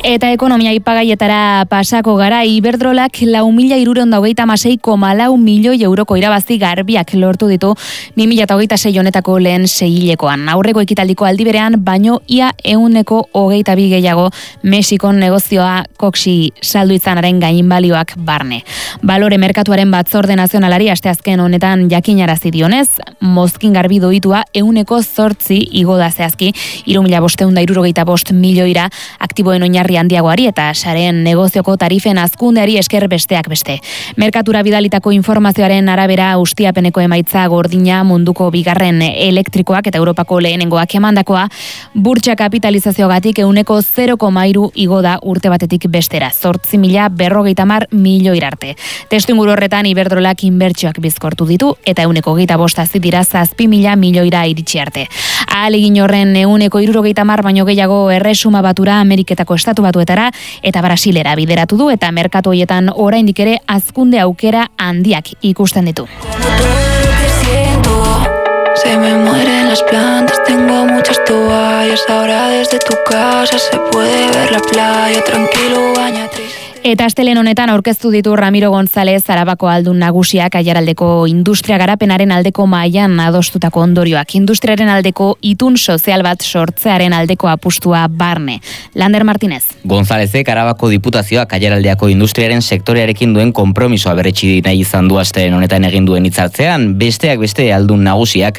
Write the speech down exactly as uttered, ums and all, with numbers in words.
Eta ekonomia ipagaietara pasako gara, Iberdrolak lau mila hirurehun eta hogeita hamasei koma lau milioi euroko irabazi garbiak lortu ditu bi mila hogeita sei honetako lehen seihilekoan. Aurreko ekitaldiko aldi berean, baino ia ehuneko hogeita bi gehiago Mexikon negozioa koksi saldu izanaren gainbalioak barne. Balore merkatuaren batzorde nazionalari asteazken honetan jakinarazi dionez, mozkin garbi doitua ehuneko zortzi igo da zehazki, hiru mila bostehun eta hirurogeita bost milioira aktiboen oinarri handiagoari eta sareen negozioko tarifen hazkundeari esker besteak beste. Merkatura bidalitako informazioaren arabera ustiapeneko emaitza gordina munduko bigarren elektrikoak eta Europako lehenengoak emandakoa, burtsa kapitalizazioagatik ehuneko zero koma hiru igo da urte batetik bestera, zortzi mila berrogeita hamar milioi arte. Testuinguru horretan Iberdrolak inbertsioak bizkortu ditu eta ehuneko hogeita bost hazi dira zazpi mila milioira iritsi arte. Ahalegin horren ehuneko hirurogeita hamar baino gehiago erresuma batura Ameriketako estatu batuetara eta Brasilera bideratu du eta merkatu hoietan oraindik ere hazkunde aukera handiak ikusten ditu. Se me mueren las plantas, tengo muchas toallas, ahora desde tu casa se puede ver la playa, tranquilo, baina triste. Eta astelehen honetan aurkeztu ditu Ramiro González Arabako aldun nagusiak Aiaraldeko industria garapenaren aldeko mahaian adostutako ondorioak. Industriaren aldeko itun sozial bat sortzearen aldeko apustua barne. Lander Martínez. Gonzálezek Arabako diputazioak Aiaraldeako industriaren sektorearekin duen konpromisoa berretsi nahi izan du astelehen honetan egin duen hitzartzean, besteak beste aldun nagusiak